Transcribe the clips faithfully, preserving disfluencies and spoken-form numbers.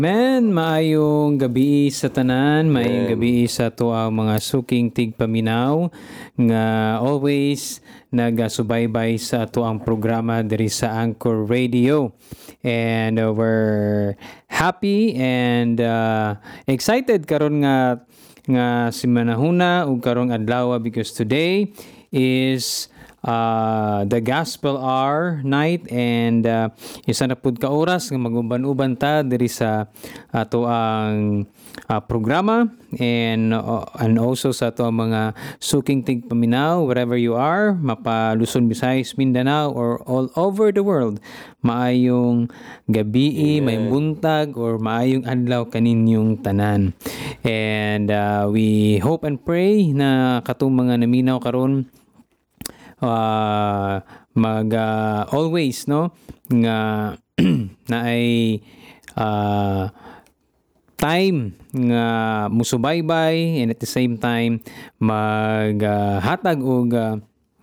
Men, maayong gabi sa tanan, maayong gabi sa tuang mga suking tigpaminaw nga always nagasubaybay sa tuang programa diri sa Anchor Radio. And uh, we're happy and uh, excited karon nga nga si manahuna ug karong adlaw because today is uh, the Gospel Hour night and uh, isa na pud ka oras nga maguban-uban ta diri sa ato ang uh, programa and uh, and also sa ato ang mga suking tigpaminaw wherever you are, mapa Luzon, Visayas, Mindanao or all over the world. Maayong gabi, may buntag or maayong adlaw kaninyong tanan. And uh, we hope and pray na katong mga naminaw karon uh, mag uh, always no nga na ay uh, time nga musubaybay and at the same time maghatag uh, og uh,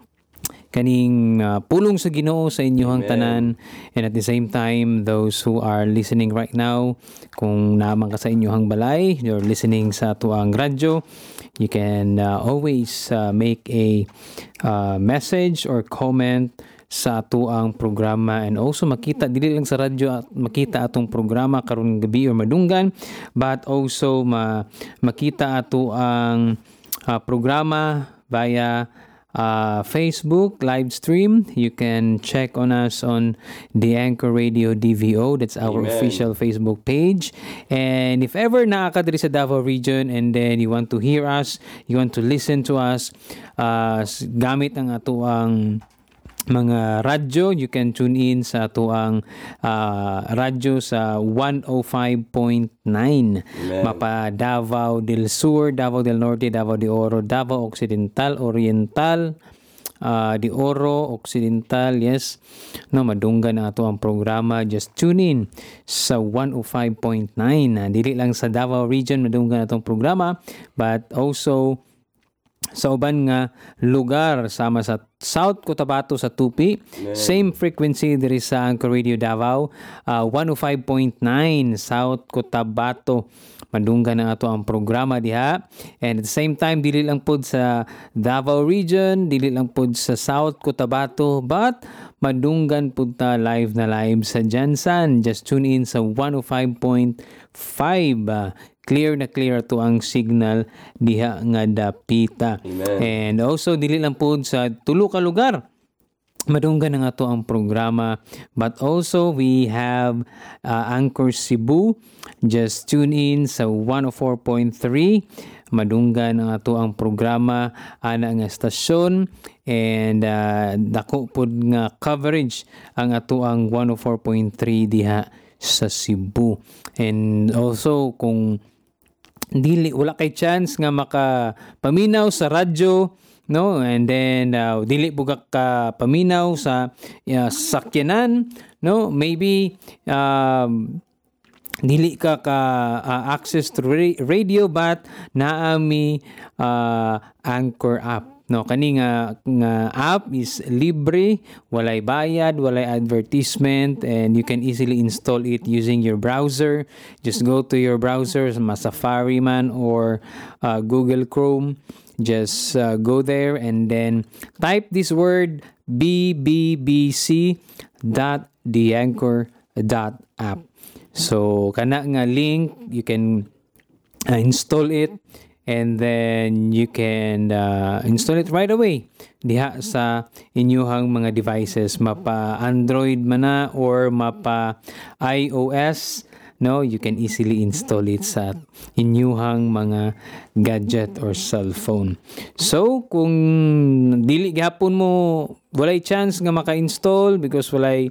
kaning uh, pulong sa Ginoo sa inyohang tanan, and at the same time those who are listening right now, kung naman ka sa inyohang balay, you're listening sa tuang radyo, you can uh, always uh, make a uh, message or comment sa ato ang programa, and also makita dili lang sa radyo at makita atong programa karong gabi or madunggan, but also ma makita ato ang uh, programa via uh, Facebook live stream. You can check on us on the Anchor Radio D V O. That's our Amen. Official Facebook page. And if ever naa ka diri sa Davao region and then you want to hear us, you want to listen to us uh, gamit ang ato ang mga radyo, you can tune in sa ato ang uh, radyo sa one oh five point nine. Mapa Davao del Sur, Davao del Norte, Davao de Oro, Davao Occidental, Oriental, uh, de Oro, Occidental, yes. No, madunggan na ato ang programa. Just tune in sa one oh five point nine. Dili lang sa Davao region madunggan atong programa, but also sa uban nga lugar sama sa South Cotabato sa Tupi. Yeah. Same frequency diri sa Anchor Radio Davao, uh, one oh five point nine South Cotabato. Madunggan na ato ang programa diha. And at the same time, dili lang pod sa Davao region, dili lang pod sa South Cotabato, but madunggan pod ta live na live sa Jansan. Just tune in sa one oh five point five. Uh, clear na clear to ang signal diha nga dapita. Amen. And also dili lang pod sa tulo ka lugar madunggan na nga to ang programa, but also we have uh, Anchor Cebu. Just tune in sa one oh four point three. Madunggan na nga to ang programa ana nga stasyon, and uh, dako pod nga coverage ang ato ang one oh four point three diha sa Cebu. And also kung dili wala kay chance nga maka paminaw sa radyo, no, and then uh, dili bugak ka paminaw sa uh, sakyanan, no, maybe um, dili ka ka uh, access to ra- radio, but naami uh, Anchor app. No, kani nga, nga app is libre, walay bayad, walay advertisement, and you can easily install it using your browser. Just go to your browser, sa Safari man or uh, Google Chrome. Just uh, go there and then type this word b b b c dot the anchor dot app. So kana nga link, you can uh, install it. And then you can uh, install it right away diha sa inyuhang mga devices, mapa Android man na or mapa iOS, no, you can easily install it sa inyuhang mga gadget or cellphone. So kung dili gihapon mo walay chance nga maka-install because walay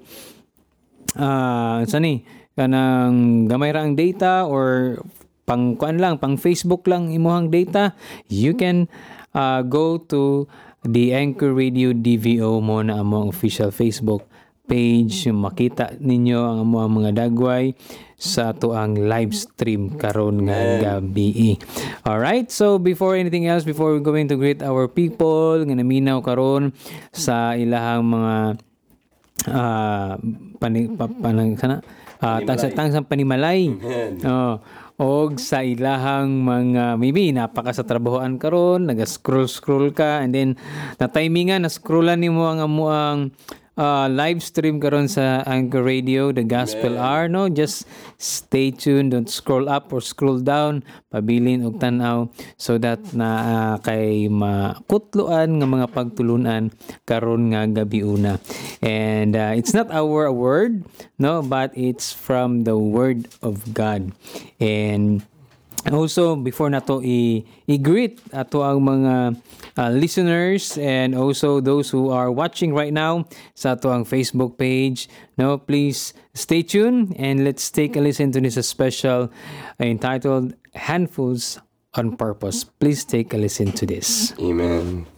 uh, sani kanang gamay ra ang data or pang kuan lang, pang Facebook lang imuhang data, you can uh, go to the Anchor Radio D V O mo na among official Facebook page. Makita ninyo ang mga dagway sa ato ang live stream karon nga gabi. Alright, so before anything else, before we're going to greet our people nga naminaw karon sa ilahang mga uh, panig, pa, panang, sana, uh, tangsa tangsang panimalay. Oh, og sa ilahang mga maybe napaka sa trabahoan karon, naga-scroll scroll ka and then na timingan na scrollan nimo ang amuang uh, live stream karon sa Anchor Radio, the Gospel Hour, no? Just stay tuned, don't scroll up or scroll down, pabilin og tan-aw so that na uh, kay makutloan nga mga pagtulunan karon nga gabi una. And uh, it's not our word, no, but it's from the word of God. And also, before na to i- i-greet ato ang mga uh, listeners and also those who are watching right now sa ato ang Facebook page, no, please stay tuned and let's take a listen to this special uh, entitled Handfuls on Purpose. Please take a listen to this. Amen.